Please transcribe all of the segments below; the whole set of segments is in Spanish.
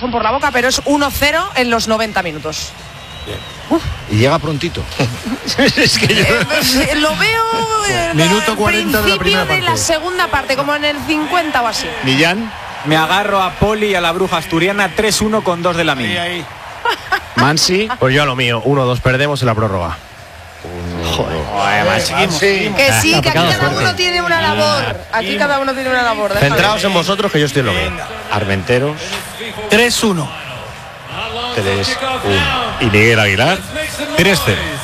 corazón por la boca, pero es 1-0 en los 90 minutos. Y llega prontito. Es que yo... lo veo minuto 40 de la primera parte. De la segunda parte, como en el 50 o así. Millán. Me agarro a Poli y a la bruja asturiana. 3-1 con 2 de la mía. Mansi. Pues yo a lo mío, 1-2 perdemos en la prórroga. Que sí, que aquí cada uno tiene una labor. Aquí cada uno tiene una labor. Centraos en vosotros, que yo estoy en lo mío. Armenteros. 3-1. 3-1. Y Miguel Aguilar. 3-0. 3-0.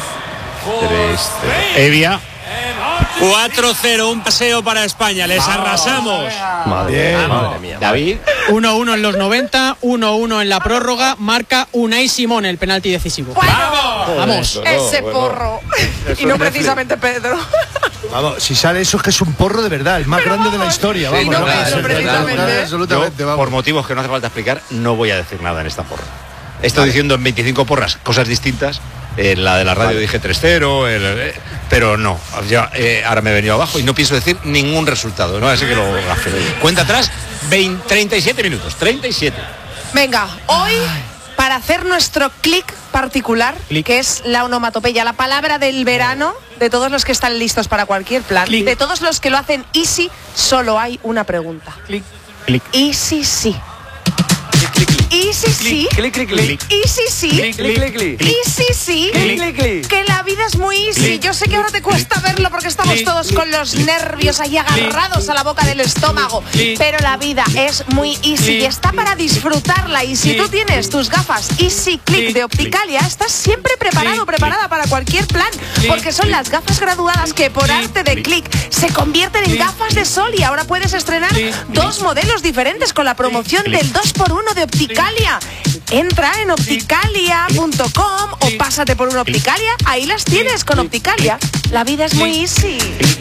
Evia. 4-0, un paseo para España, les arrasamos. Madre mía. David. 1-1 en los 90, 1-1 en la prórroga, marca Unai Simón el penalti decisivo. Vamos. Ese porro. Y no precisamente Pedro. Vamos, si sale eso es que es un porro de verdad, el más grande de la historia. Sí, Vamos, no, precisamente. Absolutamente, Yo, por motivos que no hace falta explicar, no voy a decir nada en esta porra. He estado diciendo en 25 porras cosas distintas. En la de la radio dije 3-0, pero no. Ahora me he venido abajo y no pienso decir ningún resultado, ¿no? Así que lo gafe. Cuenta atrás, 37 minutos. 37. Venga, hoy, para hacer nuestro clic particular, que es la onomatopeya, la palabra del verano, de todos los que están listos para cualquier plan, de todos los que lo hacen easy, solo hay una pregunta. Clic. Easy sí. Easy sí. Easy sí. Easy sí. Que la vida es muy easy. Yo sé que ahora te cuesta verlo porque estamos todos con los nervios ahí agarrados a la boca del estómago, pero la vida es muy easy y está para disfrutarla. Y si tú tienes tus gafas Easy Click de Opticalia, estás siempre preparado, preparada para cualquier plan, porque son las gafas graduadas que por arte de clic se convierten en gafas de sol y ahora puedes estrenar 2 modelos diferentes con la promoción del 2x1 de Opticalia. Entra en opticalia.com o pásate por un Opticalia. Ahí las tienes con Opticalia. La vida es muy easy.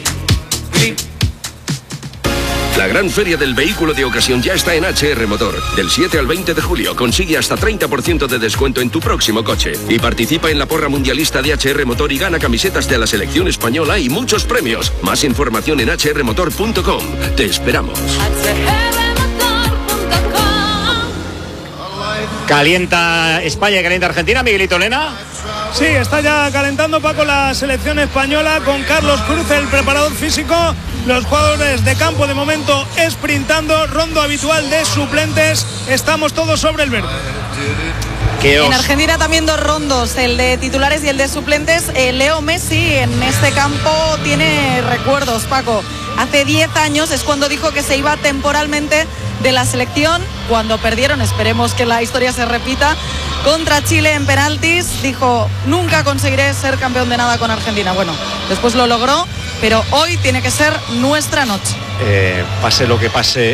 La gran feria del vehículo de ocasión ya está en HR Motor. Del 7 al 20 de julio consigue hasta 30% de descuento en tu próximo coche. Y participa en la porra mundialista de HR Motor y gana camisetas de la selección española y muchos premios. Más información en hrmotor.com. Te esperamos. Calienta España y calienta Argentina, Miguelito Lena. Sí, está ya calentando, Paco, la selección española con Carlos Cruz, el preparador físico. Los jugadores de campo de momento sprintando, rondo habitual de suplentes. Estamos todos sobre el verde. En Argentina también 2 rondos, el de titulares y el de suplentes. Leo Messi en este campo tiene recuerdos, Paco. Hace 10 años es cuando dijo que se iba temporalmente de la selección, cuando perdieron, esperemos que la historia se repita, contra Chile en penaltis. Dijo, nunca conseguiré ser campeón de nada con Argentina. Bueno, después lo logró, pero hoy tiene que ser nuestra noche. Pase lo que pase,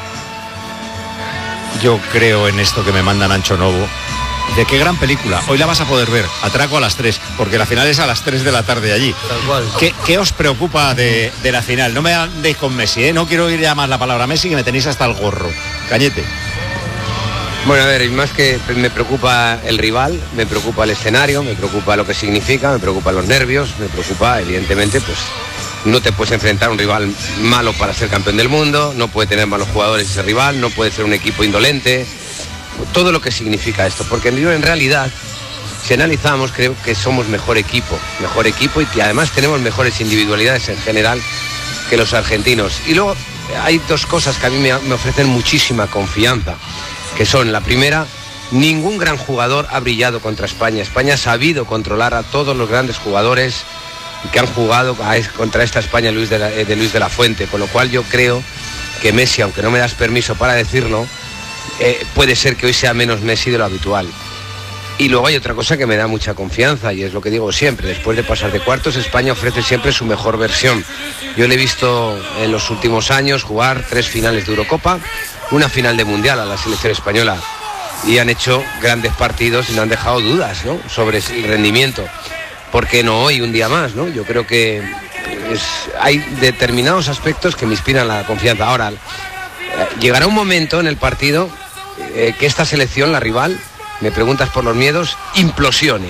yo creo en esto que me manda Nacho Novo. De qué gran película, hoy la vas a poder ver, atraco a las 3, porque la final es a las 3 de la tarde allí. Tal cual. ¿Qué os preocupa de la final? No me andéis con Messi, no quiero oír ya más la palabra Messi, que me tenéis hasta el gorro. Cañete. Bueno, a ver, y más que me preocupa el rival, me preocupa el escenario, me preocupa lo que significa, me preocupan los nervios, me preocupa, evidentemente, pues no te puedes enfrentar a un rival malo para ser campeón del mundo, no puede tener malos jugadores ese rival, no puede ser un equipo indolente. Todo lo que significa esto, porque yo en realidad, si analizamos, creo que somos mejor equipo y que además tenemos mejores individualidades en general que los argentinos. Y luego hay 2 cosas que a mí me ofrecen muchísima confianza, que son, la primera, ningún gran jugador ha brillado contra España. España ha sabido controlar a todos los grandes jugadores que han jugado contra esta España de Luis de la Fuente, con lo cual yo creo que Messi, aunque no me das permiso para decirlo, puede ser que hoy sea menos Messi de lo habitual. Y luego hay otra cosa que me da mucha confianza, y es lo que digo siempre: después de pasar de cuartos, España ofrece siempre su mejor versión. Yo le he visto en los últimos años jugar 3 finales de Eurocopa, una final de Mundial a la selección española, y han hecho grandes partidos y no han dejado dudas, ¿no?, sobre el rendimiento. ¿Por qué no hoy, un día más, ¿no? Yo creo que hay determinados aspectos que me inspiran la confianza. Ahora, llegará un momento en el partido que esta selección, la rival, me preguntas por los miedos, implosione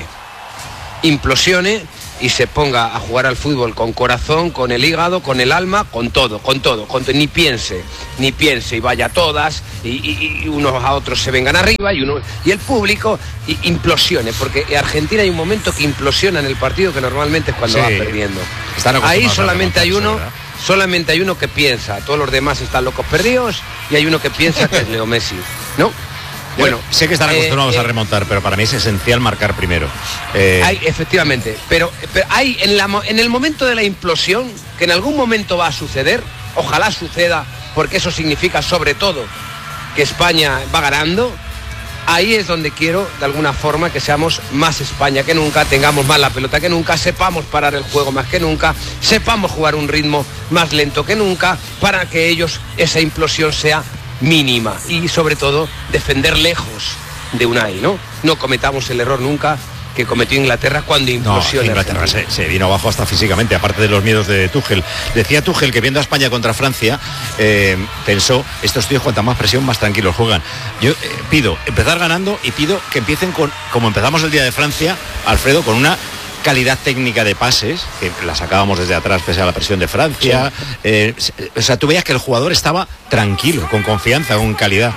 y se ponga a jugar al fútbol con corazón, con el hígado, con el alma, con todo, ni piense y vaya a todas y unos a otros se vengan arriba y el público implosione, porque Argentina hay un momento que implosiona en el partido, que normalmente es cuando va perdiendo. Ahí solamente hay uno que piensa, todos los demás están locos perdidos y hay uno que piensa que es Leo Messi, ¿no? Bueno, sé que están acostumbrados a remontar, pero para mí es esencial marcar primero. Efectivamente, pero hay en el momento de la implosión, que en algún momento va a suceder, ojalá suceda, porque eso significa sobre todo que España va ganando. Ahí es donde quiero, de alguna forma, que seamos más España que nunca, tengamos más la pelota que nunca, sepamos parar el juego más que nunca, sepamos jugar un ritmo más lento que nunca, para que ellos, esa implosión sea mínima y sobre todo defender lejos de Unai, ¿no? No cometamos el error nunca que cometió Inglaterra cuando implosionó. Inglaterra se vino abajo hasta físicamente, aparte de los miedos de Tuchel. Decía Tuchel que viendo a España contra Francia, pensó, estos tíos cuanta más presión, más tranquilos juegan. Yo pido empezar ganando y pido que empiecen como empezamos el día de Francia, Alfredo, con una calidad técnica de pases, que la sacábamos desde atrás pese a la presión de Francia. O sea, tú veías que el jugador estaba tranquilo, con confianza, con calidad.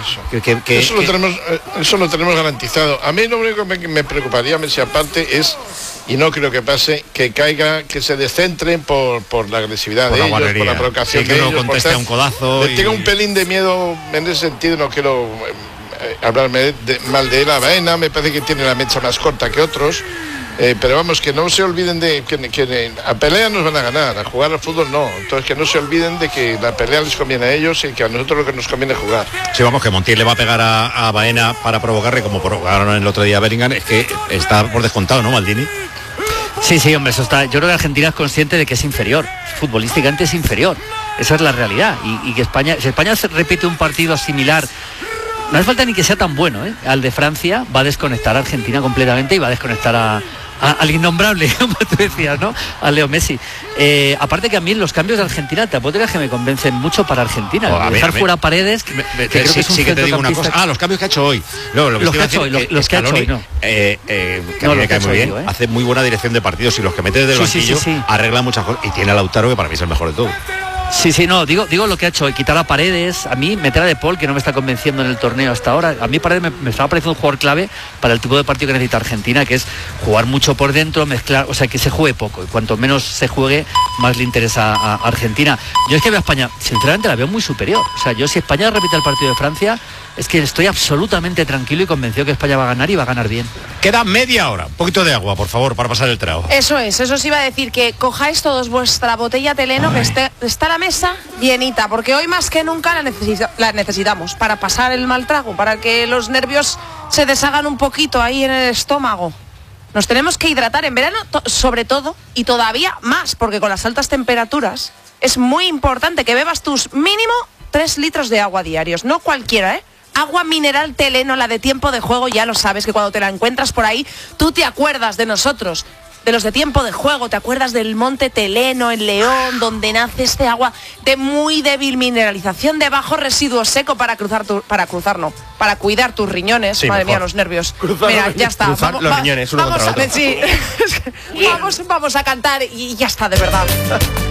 Eso lo tenemos garantizado. A mí lo único que me preocuparía, Messi, aparte, es, y no creo que pase, que se descentren por la agresividad de ellos, por la provocación de ellos. Conteste a un codazo. Tengo un pelín de miedo en ese sentido, no quiero hablarme mal de él. A Baena me parece que tiene la mecha más corta que otros. Pero vamos, que no se olviden de que a pelea nos van a ganar, a jugar al fútbol no. Entonces que no se olviden de que la pelea les conviene a ellos y que a nosotros lo que nos conviene es jugar. Sí, vamos, que Montiel le va a pegar a Baena para provocarle, como provocaron el otro día a Bellingham. Es que está por descontado, ¿no, Maldini? Sí, hombre, eso está. Yo creo que Argentina es consciente de que es inferior, futbolísticamente es inferior. Esa es la realidad. Y que si España se repite un partido similar, no hace falta ni que sea tan bueno, al de Francia, va a desconectar a Argentina completamente y va a desconectar al innombrable, como tú decías, ¿no? A Leo Messi. Aparte que a mí los cambios de Argentina, te puedo decir que me convencen mucho para Argentina. Dejar fuera Paredes, que creo que es un sí que te digo una cosa. Los cambios que ha hecho hoy. No, los que ha hecho hoy, los que ha hecho hoy, no. Que a mí me cae muy bien. Hace muy buena dirección de partidos y los que mete desde el banquillo arregla muchas cosas. Y tiene a Lautaro, que para mí es el mejor de todo. No, digo lo que ha hecho hoy, quitar a Paredes, a mí meter a De Paul, que no me está convenciendo en el torneo hasta ahora. A mí Paredes me estaba pareciendo un jugador clave para el tipo de partido que necesita Argentina, que es jugar mucho por dentro, mezclar, o sea, que se juegue poco, y cuanto menos se juegue, más le interesa a Argentina. Yo es que veo a España, sinceramente la veo muy superior. O sea, yo si España repite el partido de Francia, es que estoy absolutamente tranquilo y convencido que España va a ganar y va a ganar bien. Queda media hora, un poquito de agua, por favor, para pasar el trago. Eso os iba a decir, que cojáis todos vuestra botella Teleno, que está la mesa llenita, porque hoy más que nunca la necesitamos para pasar el mal trago, para que los nervios se deshagan un poquito ahí en el estómago. Nos tenemos que hidratar en verano, sobre todo, y todavía más, porque con las altas temperaturas es muy importante que bebas tus mínimo 3 litros de agua diarios, no cualquiera, Agua mineral Teleno, la de Tiempo de Juego, ya lo sabes, que cuando te la encuentras por ahí, tú te acuerdas de nosotros, de los de Tiempo de Juego, te acuerdas del monte Teleno en León, donde nace este agua de muy débil mineralización, de bajo residuo seco para cuidar tus riñones. Sí, madre mía, los nervios. Mira, ya está. Los riñones, uno contra otro. Vamos a cantar y ya está, de verdad.